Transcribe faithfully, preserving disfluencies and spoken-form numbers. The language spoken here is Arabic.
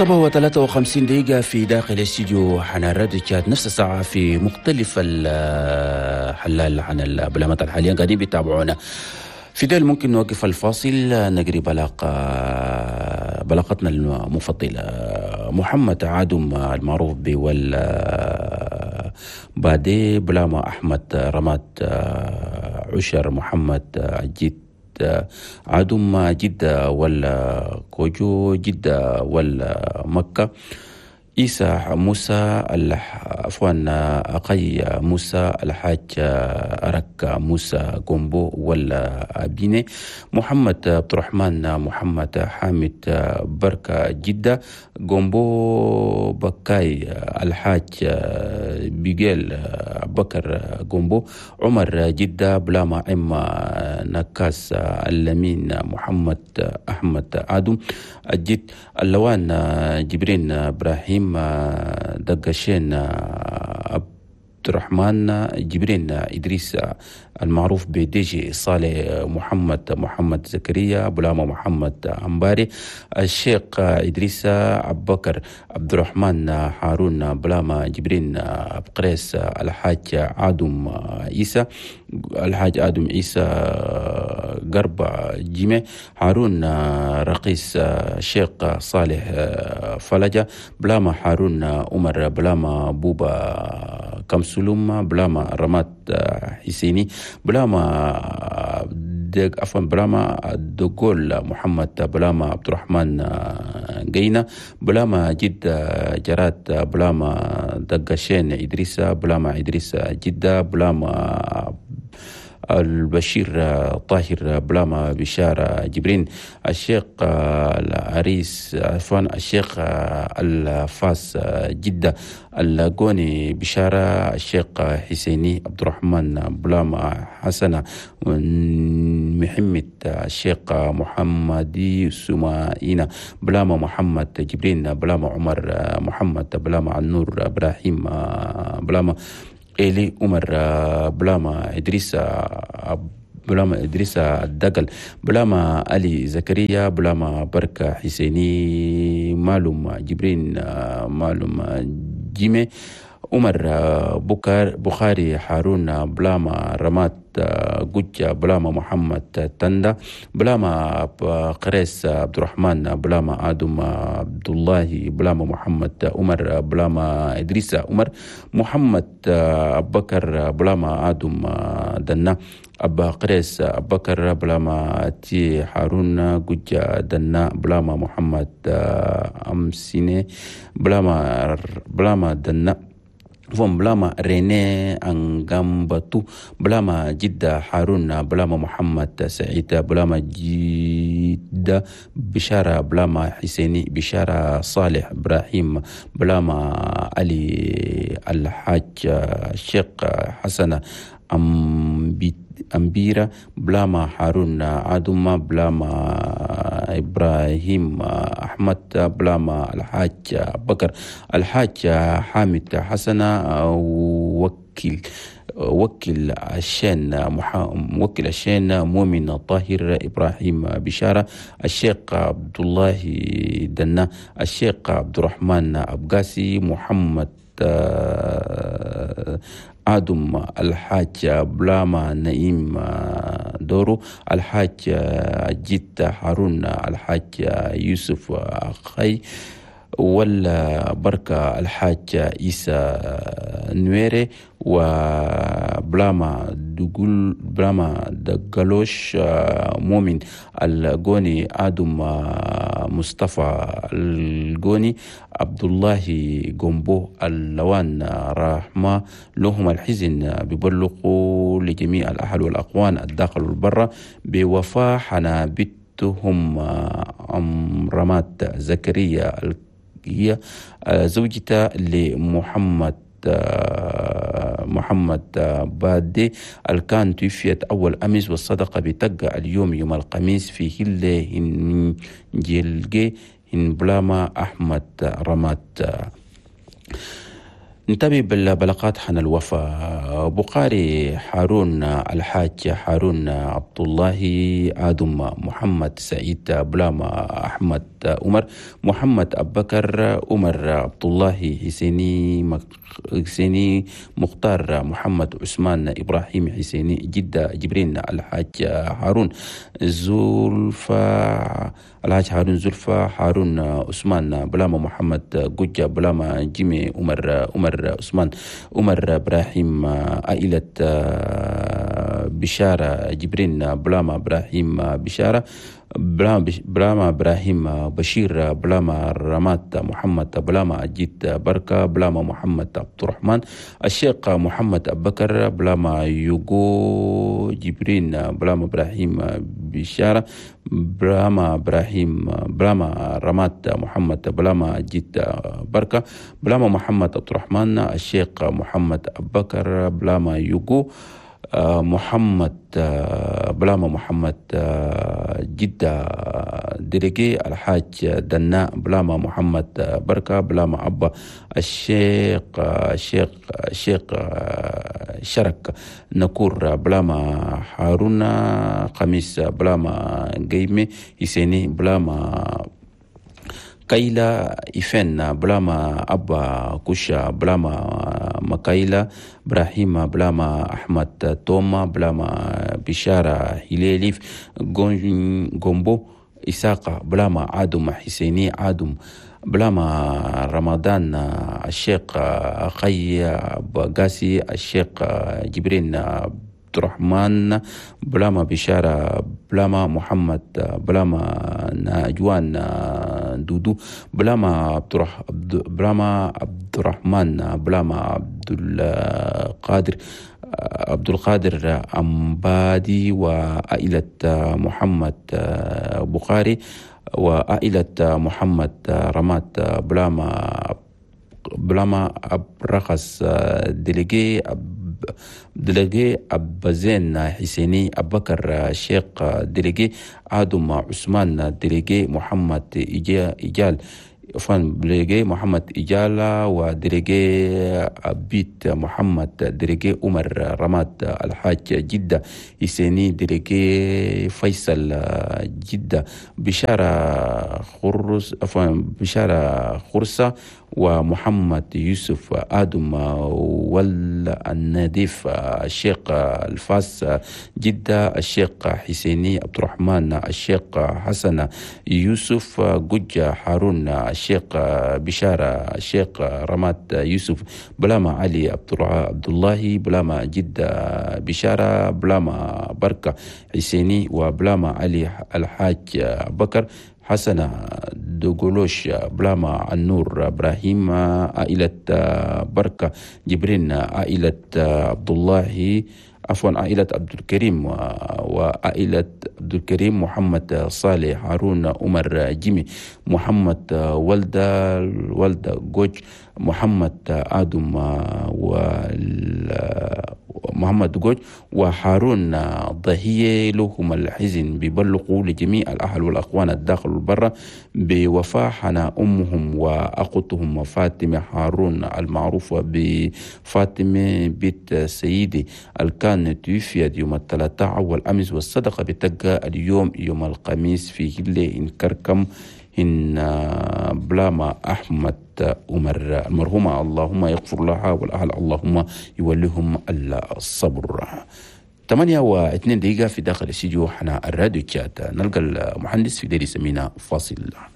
الصباح وثلاثة وخمسين دقيقة في داخل الاستديو. حنردد كانت نفس الساعة في مختلف الحلال عن البلامات الحالية قاعدين بيتابعونا. فيديل ممكن نوقف الفاصل نقري بلاقة بلاقتنا المفضلة محمد عادم المعروف بول بادي بلاما أحمد رمات عشر محمد عجيت عادم جدة ولا كوجو جدة ولا مكة إيسى موسى عفوا أقي موسى الحاج أرك موسى قنبو ولا أبيني محمد عبد الرحمن محمد حامد بركة جدة قنبو بكاي الحاج بيجيل بكر قنبو عمر جدة بلاما عم نكاس اللمين محمد أحمد آدم الجد اللوان جبرين إبراهيم دقشين عبد الرحمن جبرين إدريس المعروف بديجي صالح محمد محمد زكريا بلاما محمد أمباري الشيخ إدريس عبد بكر عبد الرحمن هارون بلاما جبرين بقريس الحاج آدم عيسى الحاج آدم عيسى قرب جيمة هارون رقيس الشيخ صالح فلجة بلاما هارون عمر بلاما بوبا كمسلوم بلاما رمات حسيني بلاما دق عفوا بلاما دقول محمد بلاما عبد الرحمن قينا بلاما جد جرات بلاما دقشين إدريس بلاما إدريس جدة بلاما البشير طاهر بلاما بشارة جبرين الشيخ العريس عفوا الشيخ الفاس جدة اللاقوني بشارة الشيخ حسيني عبد الرحمن بلاما حسنة محمد الشيخ محمدي سمائنا بلاما محمد جبرين بلاما عمر محمد بلاما النور إبراهيم بلاما إلي عمر بلاما إدريس بلاما إدريس الدقل بلاما علي زكريا بلاما بركة حسيني معلوم جبرين معلوم جيمي عمر بكر بخاري هارون بلاما رمات قجة بلاما محمد تندا بلاما قريس عبد الرحمن بلاما آدم عبد الله بلاما محمد عمر بلاما إدريس عمر محمد بكر بلاما آدم دنا أبا قريس بكر بلاما تي هارون قجة دنا بلاما محمد أمسيني بلاما بلاما دنا فم بلاما ريني أنغامبتو بلاما جدة هارون بلاما محمد سعيد بلاما جدة بشارة بلاما حسيني بشارة صالح إبراهيم بلاما علي الحاج الشيخ حسن أمبيت أمبيرة بلاما هارون عادم بلاما إبراهيم أحمد بلاما الحاج بكر الحاج حامد حسن وكيل وكيل الشين موكل الشين مؤمن طاهر إبراهيم بشارة الشيخ عبد الله دنا الشيخ عبد الرحمن أبقاسي محمد آدم الحاج بلاما نئيم دورو الحاج جيت هارون الحاج يوسف خي ولا بركة الحاج عيسى نويري وبلاما دقول بلاما دقلوش مؤمن القوني آدم مصطفى القوني عبد الله قنبو اللوان رحمة لهم الحزن ببلغوا لجميع الأهل والأقوان الداخل والبرة بوفاة حنابتهم أمرمات زكريا هي زوجته لمحمد محمد بادي الكان توفيت أول أمس والصدقة بتقع اليوم يوم الخميس في هله من جلجي إن بلاما أحمد رمات ننتبه بالبلاغات حن الوفاة. بقاري حارون الحاج حارون عبد الله آدم محمد سعيد بلام أحمد عمر محمد أبو بكر عمر عبد الله حسيني حسيني مختار محمد عثمان إبراهيم حسيني جدة جبرين الحاج حارون زلفا الحاج حارون زلفا حارون عثمان بلام محمد جوجة بلام جيمي عمر عمر عثمان عمر إبراهيم عائلة بشارة جبرين بلام إبراهيم بشارة بلاما إبراهيم بشير بلاما رمات محمد بلاما أجيت بركة بلاما محمد عبد الرحمن الشيخ محمد أبو بكر بلاما يوغو جبرين بلاما إبراهيم بشارة بلاما إبراهيم بلاما رمات محمد بلاما أجيت بركة بلاما محمد عبد الرحمن الشيخ محمد أبو بكر بلاما يوغو محمد بلاما محمد جدة ديليجي الحاج دناء بلاما محمد بركة بلاما أبا الشيخ الشيخ الشيخ شرك نكور بلاما حارون خميس بلاما قيمي حسيني بلاما كايلا إفن بلاما أبا كوشا بلاما مكايلا إبراهيم بلاما أحمد توما بلاما بشارة هليليف غومبو إساقة بلاما عادم حسيني عادم بلاما رمضان الشيخ أخي بقاسي الشيخ جبرين عبد الرحمن بلاما بشارة بلاما محمد بلاما ناجوان دودو بلاما عبد بلاما عبد الرحمن بلاما عبد القادر عبد القادر أمبادي وعائلة محمد بخاري وعائلة محمد رمات بلاما بلاما أبرخص ديليجي ديليجي أبزين حسيني أبو بكر شيخ ديليجي آدم عثمان ديليجي محمد إجال فان ديليجي محمد إجالة وديليجي بيت محمد ديليجي عمر رمات الحاج جدة حسيني ديليجي فيصل جدة بشارة خرس فان بشارة خرسة ومحمد يوسف آدم والناديف الشيخ الفاس جدة الشيخ حسيني عبد الرحمن الشيخ حسن يوسف جوجة حارون الشيخ بشارة الشيخ رمات يوسف بلاما علي عبد الله بلاما جدة بشارة بلاما بركة حسيني وبلاما علي الحاج بكر حسن دوغولوش بلاما النور إبراهيم عائلة بركة جبرين عائلة عبد الله عفوا عائلة عبد الكريم وعائلة عبد الكريم محمد صالح هارون عمر جيمي محمد ولد ولد جوج محمد آدم ومحمد جوج وهارون ضهية لهم الحزن ببلغوا لجميع الأهل والأخوان الداخل والبرة بوفاة حنا أمهم وأختهم فاطمة هارون المعروفة بفاطمة بنت سيدي الكان توفيت يوم الثلاثاء والأمس والصدقة بتقى اليوم يوم الخميس في هلة إن كركم إن بلاما أحمد عمر المرحومة اللهم يغفر لها والأهل اللهم يوليهم الصبر. ثمانية واثنين دقيقة في داخل الاستديو حنا الراديو تشات. نلقى المهندس في ديري سمينا فاصل.